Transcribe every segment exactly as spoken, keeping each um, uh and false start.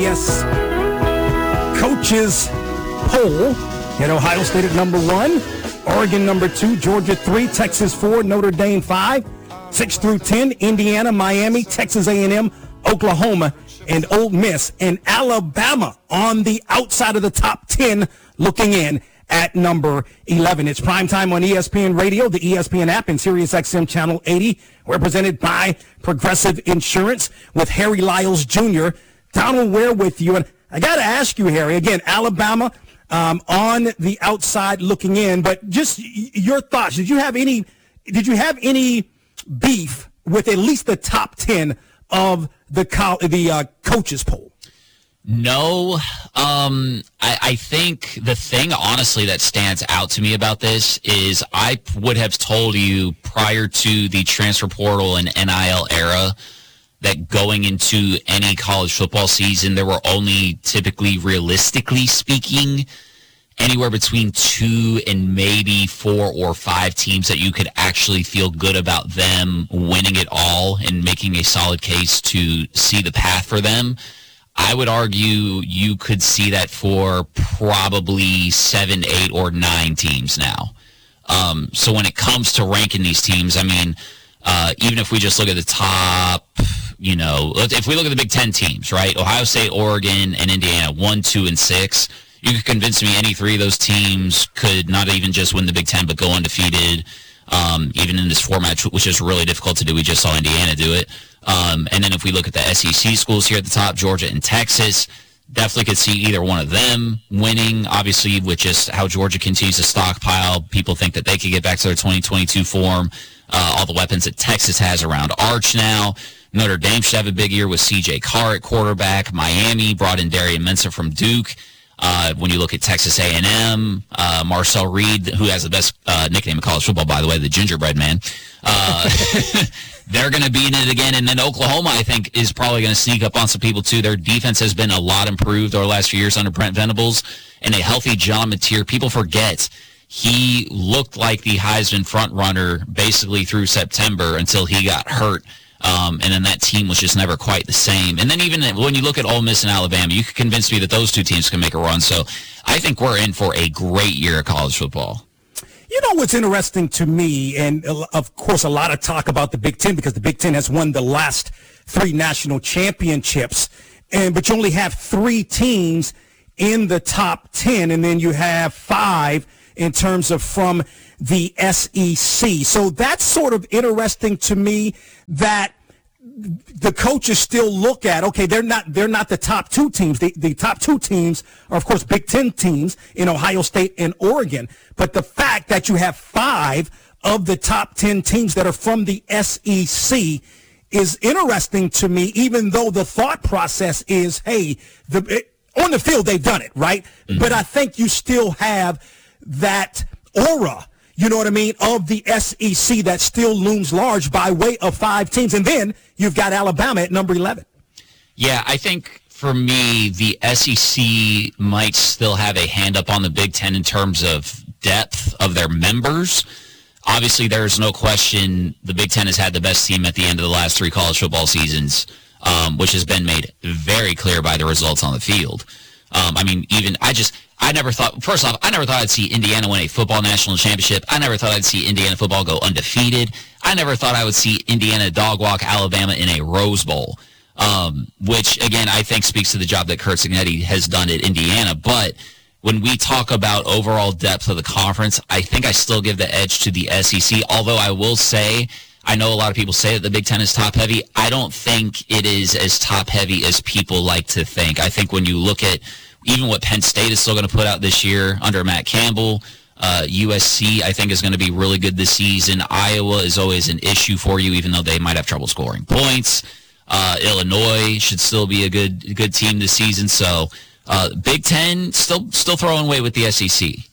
Yes, coaches poll. At Ohio State at number one, Oregon number two, Georgia three, Texas four, Notre Dame five, six through ten, Indiana, Miami, Texas A and M, Oklahoma, and Ole Miss, and Alabama on the outside of the top ten looking in at number eleven. It's primetime on E S P N Radio, the E S P N app, and Sirius X M Channel eighty. We're presented by Progressive Insurance with Harry Lyles Junior Donald Ware with you. And I got to ask you, Harry, again, Alabama um, on the outside looking in, but just your thoughts. Did you have any, did you have any beef with at least the top ten of the co- the uh, coaches poll? No. Um, I, I think the thing, honestly, that stands out to me about this is I would have told you prior to the transfer portal and N I L era that going into any college football season, there were only typically, realistically speaking, anywhere between two and maybe four or five teams that you could actually feel good about them winning it all and making a solid case to see the path for them. I would argue you could see that for probably seven, eight, or nine teams now. Um, so when it comes to ranking these teams, I mean, uh, even if we just look at the top, you know, if we look at the Big Ten teams, right? Ohio State, Oregon, and Indiana, one, two, and six. You could convince me any three of those teams could not even just win the Big Ten, but go undefeated, um, even in this format, which is really difficult to do. We just saw Indiana do it. Um, and then if we look at the S E C schools here at the top, Georgia and Texas, definitely could see either one of them winning. Obviously, with just how Georgia continues to stockpile, people think that they could get back to their twenty twenty-two form. Uh, all the weapons that Texas has around Arch now. Notre Dame should have a big year with C J Carr at quarterback. Miami brought in Darian Mensah from Duke. Uh, when you look at Texas A and M, uh, Marcel Reed, who has the best uh, nickname in college football, by the way, the Gingerbread Man, uh, they're going to be in it again. And then Oklahoma, I think, is probably going to sneak up on some people, too. Their defense has been a lot improved over the last few years under Brent Venables. And a healthy John Mateer, people forget he looked like the Heisman frontrunner basically through September until he got hurt. Um, and then that team was just never quite the same. And then even when you look at Ole Miss and Alabama, you could convince me that those two teams can make a run. So I think we're in for a great year of college football. You know what's interesting to me, and of course a lot of talk about the Big Ten because the Big Ten has won the last three national championships, and but you only have three teams in the top ten, and then you have five in terms of from the S E C. So that's sort of interesting to me that the coaches still look at, okay, they're not they're not the top two teams. The, the top two teams are, of course, Big Ten teams in Ohio State and Oregon. But the fact that you have five of the top ten teams that are from the S E C is interesting to me, even though the thought process is, hey, the it, on the field they've done it, right? Mm-hmm. But I think you still have that aura, you know what I mean, of the S E C that still looms large by way of five teams. And then you've got Alabama at number eleven. Yeah, I think for me, the S E C might still have a hand up on the Big Ten in terms of depth of their members. Obviously, there's no question the Big Ten has had the best team at the end of the last three college football seasons, um, which has been made very clear by the results on the field. Um, I mean, even I just, I never thought, first off, I never thought I'd see Indiana win a football national championship. I never thought I'd see Indiana football go undefeated. I never thought I would see Indiana dog walk Alabama in a Rose Bowl, um, which, again, I think speaks to the job that Curt Cignetti has done at Indiana. But when we talk about overall depth of the conference, I think I still give the edge to the S E C, although I will say, I know a lot of people say that the Big Ten is top-heavy. I don't think it is as top-heavy as people like to think. I think when you look at even what Penn State is still going to put out this year under Matt Campbell, uh, U S C, I think, is going to be really good this season. Iowa is always an issue for you, even though they might have trouble scoring points. Uh, Illinois should still be a good good team this season. So uh, Big Ten still still throwing away with the S E C.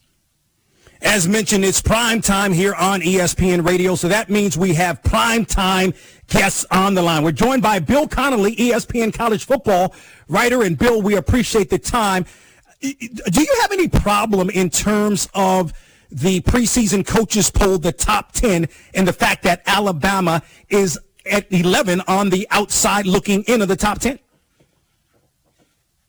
As mentioned, it's prime time here on E S P N Radio, so that means we have prime time guests on the line. We're joined by Bill Connelly, E S P N college football writer, and Bill, we appreciate the time. Do you have any problem in terms of the preseason coaches poll, the top ten, and the fact that Alabama is at eleven on the outside looking in of the top ten?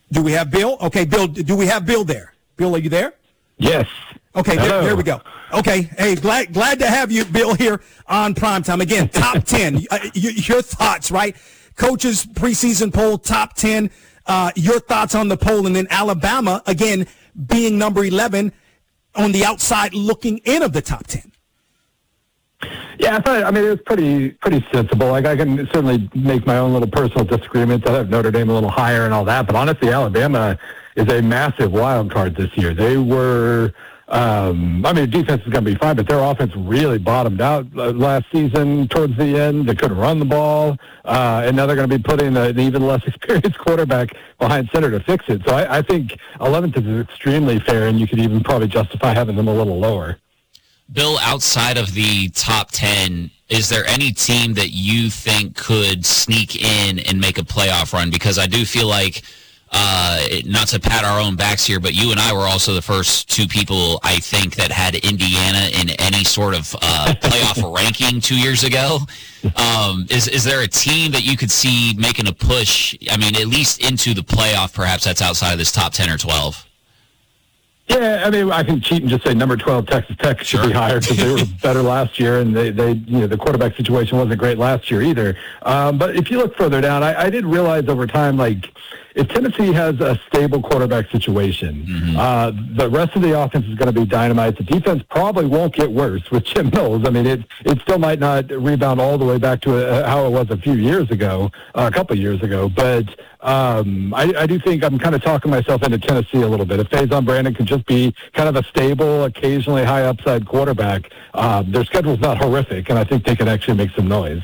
Do we have Bill? Okay, Bill, do we have Bill there? Bill, are you there? Yes. Okay, there, there we go. Okay, hey, glad glad to have you, Bill, here on Primetime. Again, top ten. Uh, your, your thoughts, right? Coaches preseason poll, top ten. Uh, your thoughts on the poll, and then Alabama, again, being number eleven on the outside looking in of the top ten. Yeah, I thought, I mean, it was pretty pretty sensible. Like, I can certainly make my own little personal disagreements. I have Notre Dame a little higher and all that, but honestly, Alabama is a massive wild card this year. They were, um, I mean, defense is going to be fine, but their offense really bottomed out uh, last season towards the end. They couldn't run the ball, uh, and now they're going to be putting a, an even less experienced quarterback behind center to fix it. So I, I think eleventh is extremely fair, and you could even probably justify having them a little lower. Bill, outside of the top ten, is there any team that you think could sneak in and make a playoff run? Because I do feel like, uh, not to pat our own backs here, but you and I were also the first two people, I think, that had Indiana in any sort of uh, playoff ranking two years ago. Um, is, is there a team that you could see making a push, I mean, at least into the playoff, perhaps that's outside of this top ten or twelve? Yeah, I mean, I can cheat and just say number twelve, Texas Tech should sure. be higher because they were better last year, and they, they, you know, the quarterback situation wasn't great last year either. Um, but if you look further down, I, I did realize over time, like, if Tennessee has a stable quarterback situation, mm-hmm. uh, the rest of the offense is going to be dynamite. The defense probably won't get worse with Jim Mills. I mean, it it still might not rebound all the way back to a, how it was a few years ago, uh, a couple of years ago. But um, I, I do think I'm kind of talking myself into Tennessee a little bit. If Faison Brandon could just be kind of a stable, occasionally high upside quarterback, uh, their schedule's not horrific, and I think they can actually make some noise.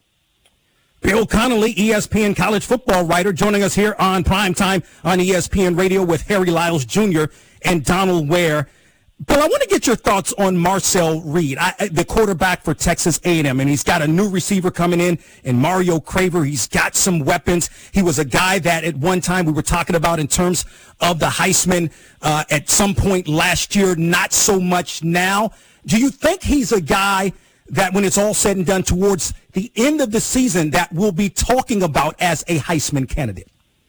Bill Connolly, E S P N college football writer, joining us here on Primetime on E S P N Radio with Harry Lyles Junior and Donald Ware. Bill, I want to get your thoughts on Marcel Reed, I, the quarterback for Texas A and M, and he's got a new receiver coming in, in Mario Craver. He's got some weapons. He was a guy that at one time we were talking about in terms of the Heisman uh, at some point last year, not so much now. Do you think he's a guy that when it's all said and done towards the end of the season that we'll be talking about as a Heisman candidate?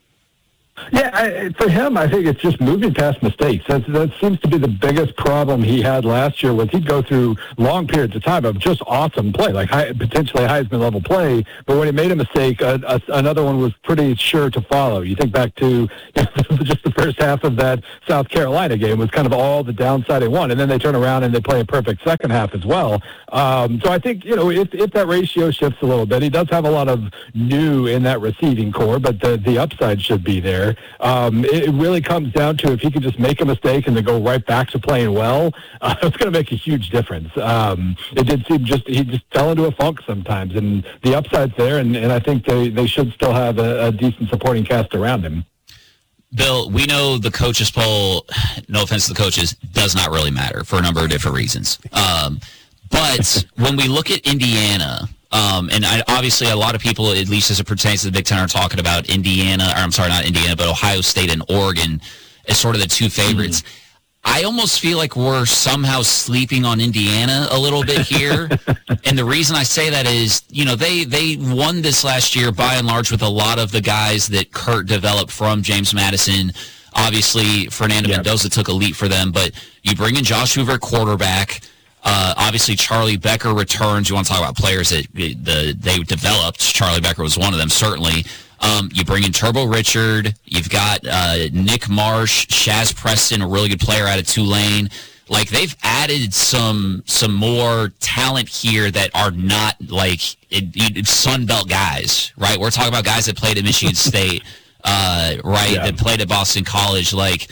Yeah, I, for him, I think it's just moving past mistakes. That's, that seems to be the biggest problem he had last year. Was he'd go through long periods of time of just awesome play, like high, potentially Heisman level play. But when he made a mistake, a, a, another one was pretty sure to follow. You think back to you know, just the first half of that South Carolina game was kind of all the downside in one, and then they turn around and they play a perfect second half as well. Um, so I think you know if if that ratio shifts a little bit, he does have a lot of new in that receiving core, but the the upside should be there. Um, it really comes down to if he can just make a mistake and then go right back to playing well, uh, it's going to make a huge difference. Um, it did seem just he just fell into a funk sometimes, and the upside's there, and, and I think they, they should still have a, a decent supporting cast around him. Bill, we know the coaches poll, no offense to the coaches, does not really matter for a number of different reasons. Um, but when we look at Indiana, Um, and I, obviously a lot of people, at least as it pertains to the Big Ten, are talking about Indiana, or I'm sorry, not Indiana, but Ohio State and Oregon as sort of the two favorites. Mm-hmm. I almost feel like we're somehow sleeping on Indiana a little bit here. And the reason I say that is, you know, they, they won this last year by and large with a lot of the guys that Kurt developed from James Madison. Obviously, Fernando yep. Mendoza took a leap for them, but you bring in Josh Hoover, quarterback. Uh, obviously, Charlie Becker returns. You want to talk about players that the, they developed. Charlie Becker was one of them, certainly. Um, you bring in Turbo Richard. You've got uh, Nick Marsh, Shaz Preston, a really good player out of Tulane. Like, they've added some some more talent here that are not, like, it, it, Sun Belt guys, right? We're talking about guys that played at Michigan State, uh, right, yeah. that played at Boston College, like,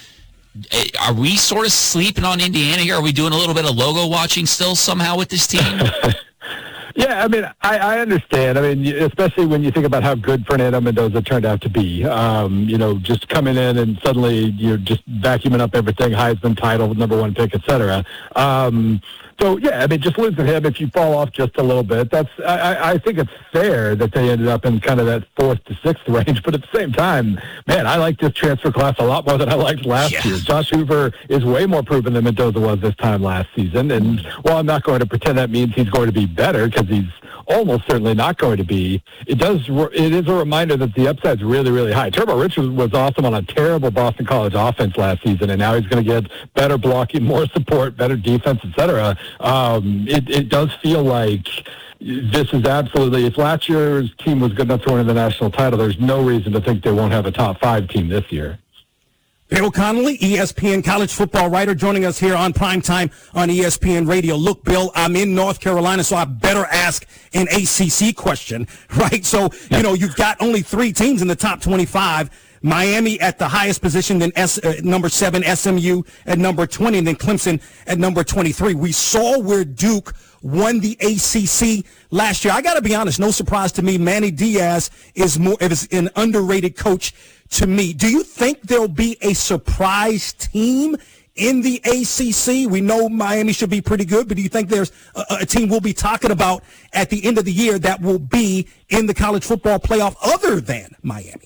are we sort of sleeping on Indiana here? Are we doing a little bit of logo watching still somehow with this team? Yeah, I mean, I, I understand. I mean, especially when you think about how good Fernando Mendoza turned out to be. Um, you know, just coming in and suddenly you're just vacuuming up everything, Heisman title, number one pick, et cetera. Um, So, yeah, I mean, just losing him, if you fall off just a little bit, that's I, I think it's fair that they ended up in kind of that fourth to sixth range. But at the same time, man, I like this transfer class a lot more than I liked last yeah. year. Josh Hoover is way more proven than Mendoza was this time last season. And while I'm not going to pretend that means he's going to be better, because he's almost certainly not going to be, it does. It is a reminder that the upside's really, really high. Turbo Richards was awesome on a terrible Boston College offense last season, and now he's going to get better blocking, more support, better defense, et cetera. Um, it, it does feel like this is absolutely, if last year's team was good enough to win the national title, there's no reason to think they won't have a top five team this year. Bill Connolly, E S P N college football writer, joining us here on Primetime on E S P N Radio. Look, Bill, I'm in North Carolina, so I better ask an A C C question, right? So, you know, you've got only three teams in the top twenty-five. Miami at the highest position, then S, uh, number seven, S M U at number twenty, and then Clemson at number twenty-three. We saw where Duke won the A C C last year. I got to be honest, no surprise to me, Manny Diaz is more is an underrated coach to me. Do you think there'll be a surprise team in the A C C? We know Miami should be pretty good, but do you think there's a, a team we'll be talking about at the end of the year that will be in the college football playoff other than Miami?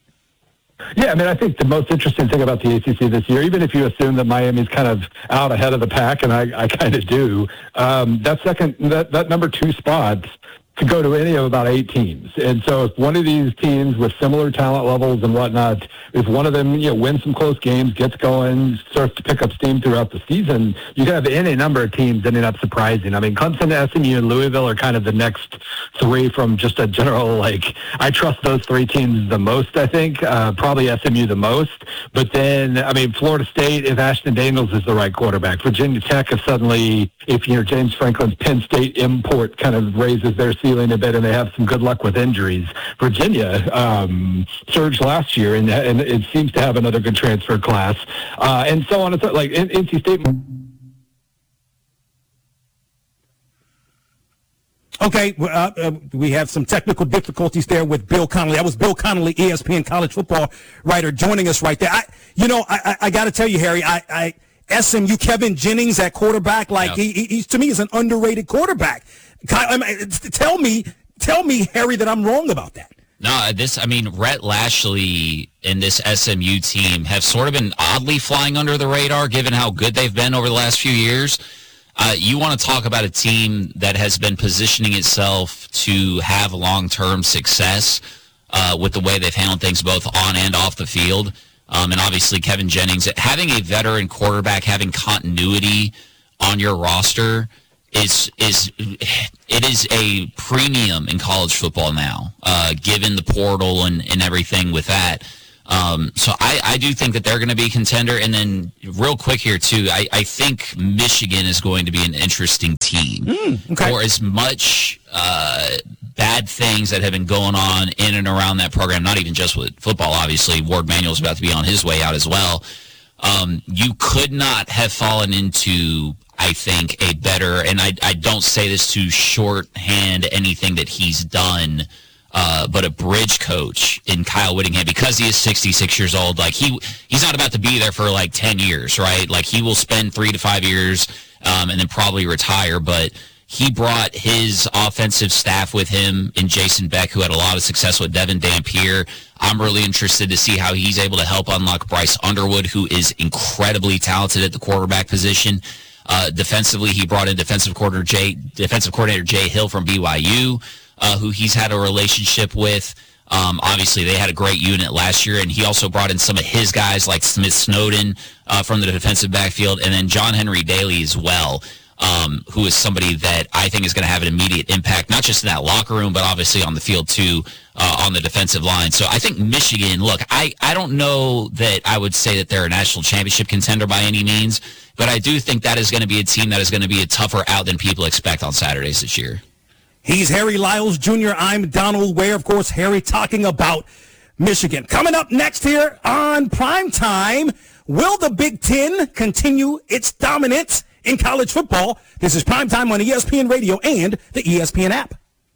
Yeah, I mean, I think the most interesting thing about the A C C this year, even if you assume that Miami's kind of out ahead of the pack, and I, I kind of do, um, that second, that, that number two spot to go to any of about eight teams. And so if one of these teams with similar talent levels and whatnot, if one of them, you know, wins some close games, gets going, starts to pick up steam throughout the season, you can have any number of teams ending up surprising. I mean, Clemson, S M U, and Louisville are kind of the next three from just a general, like, I trust those three teams the most, I think, uh, probably S M U the most. But then, I mean, Florida State, if Ashton Daniels is the right quarterback, Virginia Tech, if suddenly, if, you know, James Franklin's Penn State import kind of raises their ceiling a bit and they have some good luck with injuries. Virginia um, surged last year, and, and it seems to have another good transfer class, uh, and so on. It's like N C State. Okay, uh, uh, we have some technical difficulties there with Bill Connolly. That was Bill Connolly, E S P N college football writer, joining us right there. I, you know, I, I, I got to tell you, Harry, I, I S M U Kevin Jennings at quarterback, like yep. he, he, to me, is an underrated quarterback. I mean, tell me, tell me, Harry, that I'm wrong about that. No, this, I mean, Rhett Lashley and this S M U team have sort of been oddly flying under the radar, given how good they've been over the last few years. Uh, you want to talk about a team that has been positioning itself to have long-term success uh, with the way they've handled things both on and off the field. Um, and obviously Kevin Jennings, having a veteran quarterback, having continuity on your roster is is it is a premium in college football now, uh, given the portal and, and everything with that. Um, so I, I do think that they're going to be a contender. And then real quick here, too, I, I think Michigan is going to be an interesting team. Mm, okay. For as much uh, bad things that have been going on in and around that program, not even just with football, obviously. Ward Manuel's about to be on his way out as well. Um, you could not have fallen into, I think, a better, and I, I don't say this to shorthand anything that he's done, uh, but a bridge coach in Kyle Whittingham, because he is sixty-six years old. Like he, he's not about to be there for like ten years, right? Like he will spend three to five years um, and then probably retire, but he brought his offensive staff with him in Jason Beck, who had a lot of success with Devin Dampier. I'm really interested to see how he's able to help unlock Bryce Underwood, who is incredibly talented at the quarterback position. Uh, defensively, he brought in defensive coordinator Jay, defensive coordinator Jay Hill from B Y U, uh, who he's had a relationship with. Um, obviously, they had a great unit last year, and he also brought in some of his guys like Smith Snowden uh, from the defensive backfield, and then John Henry Daly as well. Um, who is somebody that I think is going to have an immediate impact, not just in that locker room, but obviously on the field too, uh, on the defensive line. So I think Michigan, look, I, I don't know that I would say that they're a national championship contender by any means, but I do think that is going to be a team that is going to be a tougher out than people expect on Saturdays this year. He's Harry Lyles Junior I'm Donald Ware. Of course, Harry talking about Michigan. Coming up next here on Primetime, will the Big Ten continue its dominance in college football? This is Primetime on E S P N Radio and the E S P N app.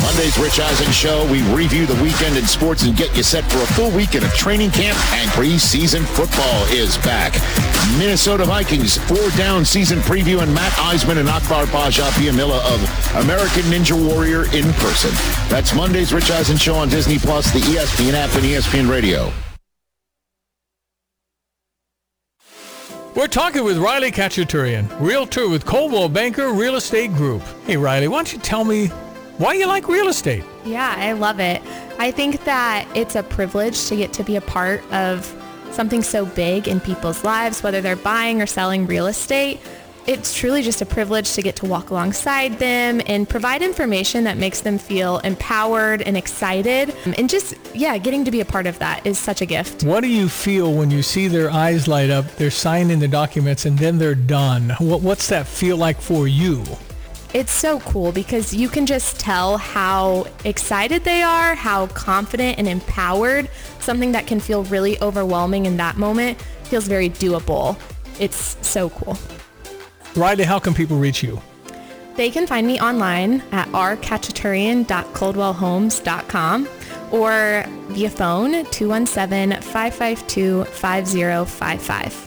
Monday's Rich Eisen Show. We review the weekend in sports and get you set for a full weekend of training camp, and preseason football is back. Minnesota Vikings four-down season preview, and Matt Eisman and Akbar Baja Piamilla of American Ninja Warrior in person. That's Monday's Rich Eisen Show on Disney Plus, the E S P N app, and E S P N Radio. We're talking with Riley Khachaturian, realtor with Coldwell Banker Real Estate Group. Hey, Riley, why don't you tell me why you like real estate? Yeah, I love it. I think that it's a privilege to get to be a part of something so big in people's lives, whether they're buying or selling real estate. It's truly just a privilege to get to walk alongside them and provide information that makes them feel empowered and excited. And just, yeah, getting to be a part of that is such a gift. What do you feel when you see their eyes light up, they're signing the documents, and then they're done? What, what's that feel like for you? It's so cool because you can just tell how excited they are, how confident and empowered. Something that can feel really overwhelming in that moment feels very doable. It's so cool. Riley, how can people reach you? They can find me online at r khachaturian dot coldwell homes dot com or via phone two one seven, five five two, five zero five five.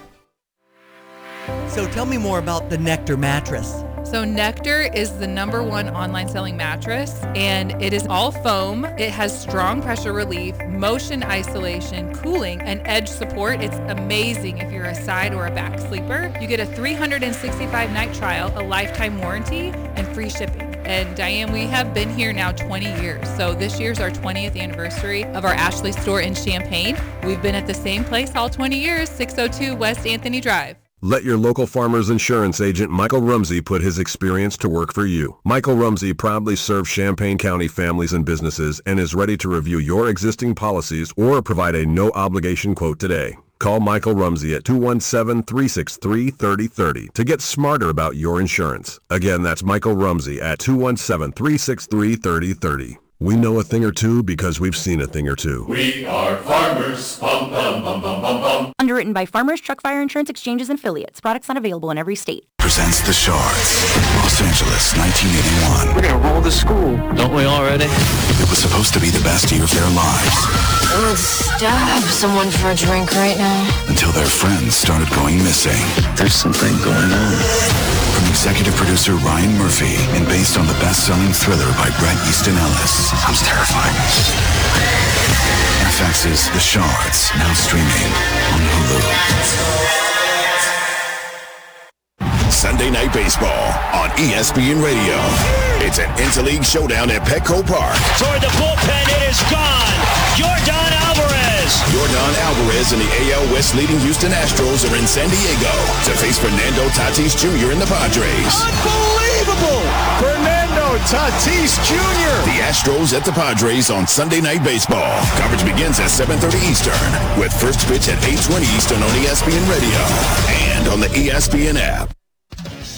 So tell me more about the Nectar mattress. So Nectar is the number one online selling mattress, and it is all foam. It has strong pressure relief, motion isolation, cooling, and edge support. It's amazing if you're a side or a back sleeper. You get a three hundred sixty-five night trial, a lifetime warranty, and free shipping. And Diane, we have been here now twenty years. So this year's our twentieth anniversary of our Ashley store in Champaign. We've been at the same place all twenty years, six oh two West Anthony Drive. Let your local Farmers Insurance agent Michael Rumsey put his experience to work for you. Michael Rumsey proudly serves Champaign County families and businesses and is ready to review your existing policies or provide a no-obligation quote today. Call Michael Rumsey at two one seven, three six three, three oh three oh to get smarter about your insurance. Again, that's Michael Rumsey at two one seven, three six three, three oh three oh. We know a thing or two because we've seen a thing or two. We are farmers. Bum, bum, bum, bum, bum, bum. Underwritten by Farmers Truck Fire Insurance Exchanges and Affiliates. Products not available in every state. Presents The Shards, Los Angeles, nineteen eighty-one. We're going to roll the school. Don't we already? It was supposed to be the best year of their lives. I would stab someone for a drink right now. Until their friends started going missing. There's something going on. From executive producer Ryan Murphy and based on the best-selling thriller by Bret Easton Ellis. Sounds terrifying. F X's The Shards, now streaming on Hulu. Sunday Night Baseball on E S P N Radio. It's an interleague showdown at Petco Park. Toward the bullpen, it is gone. Yordan Alvarez. Yordan Alvarez and the A L West leading Houston Astros are in San Diego to face Fernando Tatis Junior and the Padres. Unbelievable! Fernando Tatis Junior The Astros at the Padres on Sunday Night Baseball. Coverage begins at seven thirty Eastern with first pitch at eight twenty Eastern on E S P N Radio and on the E S P N app.